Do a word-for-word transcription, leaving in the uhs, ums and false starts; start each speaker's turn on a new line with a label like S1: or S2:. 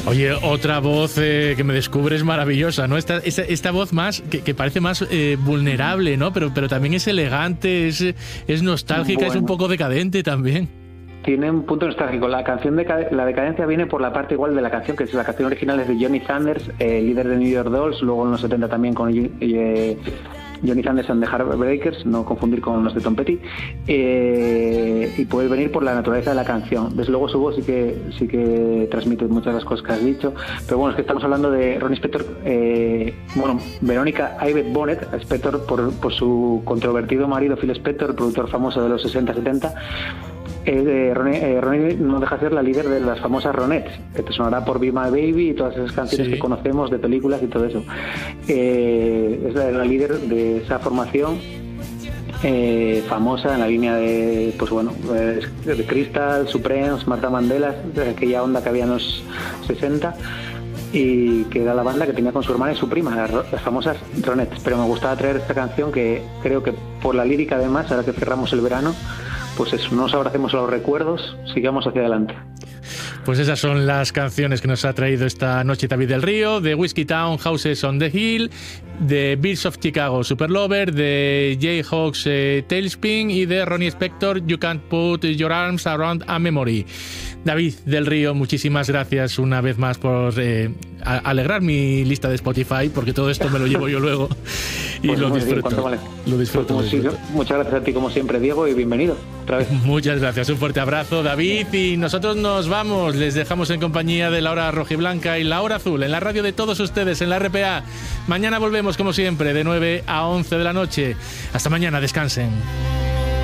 S1: Oye, otra voz eh, que me descubres maravillosa, ¿no? Esta, esta, esta voz más, que, que parece más eh, vulnerable, ¿no? Pero, pero también es elegante, es, es nostálgica, bueno, es un poco decadente también.
S2: Tiene un punto nostálgico. La canción de la decadencia viene por la parte igual de la canción, que es la canción original es de Johnny Thunders, eh, líder de New York Dolls, luego en los setenta también con eh, Johnny Thunders and the Heartbreakers, no confundir con los de Tom Petty, eh, y puede venir por la naturaleza de la canción. Desde luego su voz sí que sí que transmite muchas de las cosas que has dicho, pero bueno, es que estamos hablando de Ronnie Spector, eh, bueno, Verónica Ivette Bonnet Spector por, por su controvertido marido Phil Spector, el productor famoso de los sesenta setenta. Eh, Ronnie, eh, Ronnie no deja de ser la líder de las famosas Ronettes, que te sonará por Be My Baby y todas esas canciones, sí, que conocemos de películas y todo eso. Eh, es la, la líder de esa formación eh, famosa en la línea de, pues bueno, eh, de Crystal, Supremes, Martha Mandela, de aquella onda que había en los sesenta, y que era la banda que tenía con su hermana y su prima, las, las famosas Ronettes. Pero me gustaba traer esta canción que creo que por la lírica, además, ahora que cerramos el verano, pues eso, no nos abracemos a los recuerdos, sigamos hacia adelante.
S1: Pues esas son las canciones que nos ha traído esta noche David del Río, de Whiskey Town, Houses on the Hill, de Beats of Chicago, Super Lover, de Jayhawks, eh, Tailspin, y de Ronnie Spector, You Can't Put Your Arms Around a Memory. David del Río, muchísimas gracias una vez más por eh, alegrar mi lista de Spotify, porque todo esto me lo llevo yo luego y pues lo, disfruto, bien, vale. lo disfruto.
S2: Pues
S1: lo disfruto.
S2: Muchas gracias a ti como siempre, Diego, y bienvenido otra vez.
S1: Muchas gracias, un fuerte abrazo, David, y nosotros nos vamos, les dejamos en compañía de la hora rojiblanca y la hora azul, en la radio de todos ustedes, en la R P A. Mañana volvemos como siempre de nueve a once de la noche. Hasta mañana, descansen.